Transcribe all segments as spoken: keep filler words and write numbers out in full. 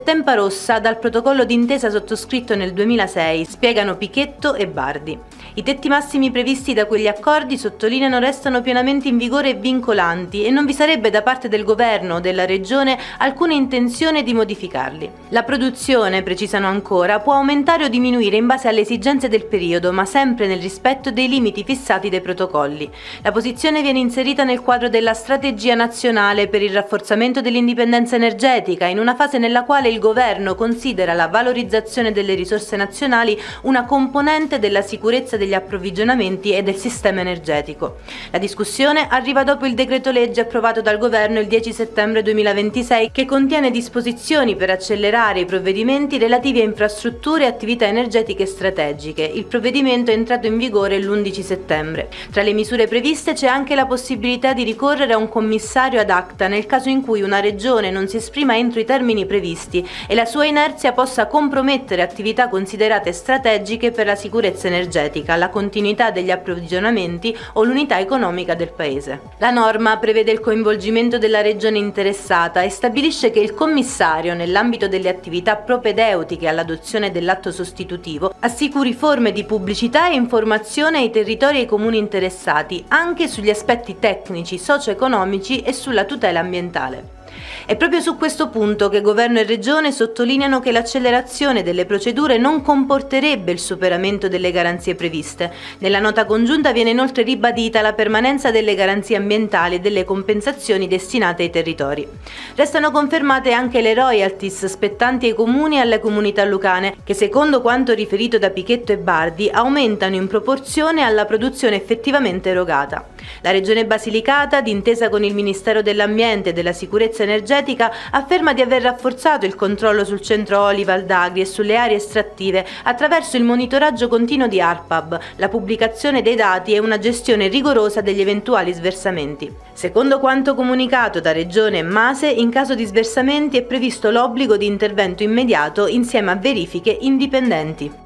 Tempa rossa dal protocollo d'intesa sottoscritto nel duemilasei, spiegano Pichetto e Bardi. I tetti massimi previsti da quegli accordi, sottolineano, restano pienamente in vigore e vincolanti e non vi sarebbe da parte del governo o della regione alcuna intenzione di modificarli. La produzione, precisano ancora, può aumentare o diminuire in base alle esigenze del periodo, ma sempre nel rispetto dei limiti fissati dai protocolli. La posizione viene inserita nel quadro della strategia nazionale per il rafforzamento dell'indipendenza energetica, in una fase nella quale il governo considera la valorizzazione delle risorse nazionali una componente della sicurezza degli approvvigionamenti e del sistema energetico. La discussione arriva dopo il decreto legge approvato dal governo il dieci settembre duemilaventisei, che contiene disposizioni per accelerare i provvedimenti relativi a infrastrutture e attività energetiche strategiche. Il provvedimento è entrato in vigore l'undici settembre. Tra le misure previste c'è anche la possibilità di ricorrere a un commissario ad acta nel caso in cui una regione non si esprima entro i termini previsti e la sua inerzia possa compromettere attività considerate strategiche per la sicurezza energetica, la continuità degli approvvigionamenti o l'unità economica del Paese. La norma prevede il coinvolgimento della regione interessata e stabilisce che il commissario, nell'ambito delle attività propedeutiche all'adozione dell'atto sostitutivo, assicuri forme di pubblicità e informazione ai territori e ai comuni interessati, anche sugli aspetti tecnici, socio-economici e sulla tutela ambientale. È proprio su questo punto che Governo e Regione sottolineano che l'accelerazione delle procedure non comporterebbe il superamento delle garanzie previste. Nella nota congiunta viene inoltre ribadita la permanenza delle garanzie ambientali e delle compensazioni destinate ai territori. Restano confermate anche le royalties spettanti ai comuni e alle comunità lucane, che secondo quanto riferito da Pichetto e Bardi aumentano in proporzione alla produzione effettivamente erogata. La Regione Basilicata, d'intesa con il Ministero dell'Ambiente e della Sicurezza Energetica, afferma di aver rafforzato il controllo sul centro oli Val d'Agri e sulle aree estrattive attraverso il monitoraggio continuo di ARPAB, la pubblicazione dei dati e una gestione rigorosa degli eventuali sversamenti. Secondo quanto comunicato da Regione e Mase, in caso di sversamenti è previsto l'obbligo di intervento immediato insieme a verifiche indipendenti.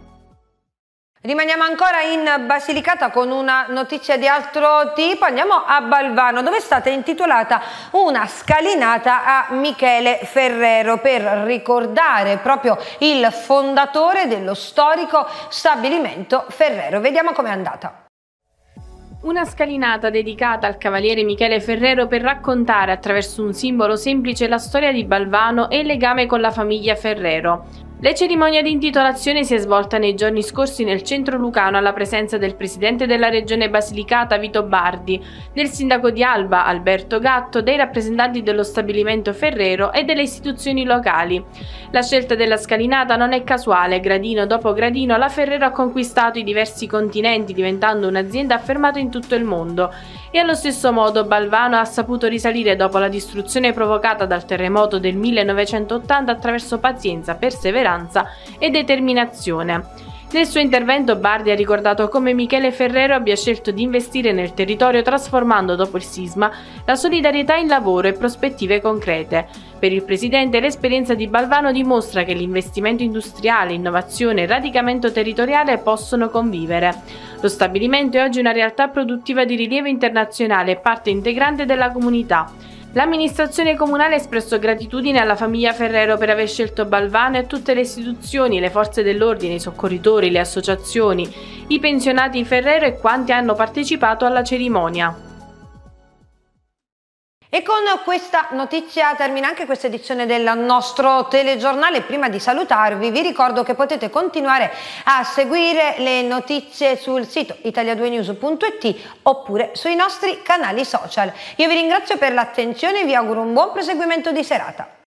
Rimaniamo ancora in Basilicata con una notizia di altro tipo. Andiamo a Balvano, dove è stata intitolata una scalinata a Michele Ferrero per ricordare proprio il fondatore dello storico stabilimento Ferrero. Vediamo com'è andata. Una scalinata dedicata al cavaliere Michele Ferrero per raccontare attraverso un simbolo semplice la storia di Balvano e il legame con la famiglia Ferrero. La cerimonia di intitolazione si è svolta nei giorni scorsi nel centro lucano alla presenza del presidente della regione Basilicata Vito Bardi, del sindaco di Alba Alberto Gatto, dei rappresentanti dello stabilimento Ferrero e delle istituzioni locali. La scelta della scalinata non è casuale, gradino dopo gradino la Ferrero ha conquistato i diversi continenti, diventando un'azienda affermata in tutto il mondo. E allo stesso modo Balvano ha saputo risalire dopo la distruzione provocata dal terremoto del millenovecentottanta attraverso pazienza, perseveranza e determinazione. Nel suo intervento Bardi ha ricordato come Michele Ferrero abbia scelto di investire nel territorio trasformando dopo il sisma la solidarietà in lavoro e prospettive concrete. Per il presidente l'esperienza di Balvano dimostra che l'investimento industriale, innovazione e radicamento territoriale possono convivere. Lo stabilimento è oggi una realtà produttiva di rilievo internazionale e parte integrante della comunità. L'amministrazione comunale ha espresso gratitudine alla famiglia Ferrero per aver scelto Balvano e a tutte le istituzioni, le forze dell'ordine, i soccorritori, le associazioni, i pensionati Ferrero e quanti hanno partecipato alla cerimonia. E con questa notizia termina anche questa edizione del nostro telegiornale. Prima di salutarvi vi ricordo che potete continuare a seguire le notizie sul sito italia due news punto it oppure sui nostri canali social. Io vi ringrazio per l'attenzione e vi auguro un buon proseguimento di serata.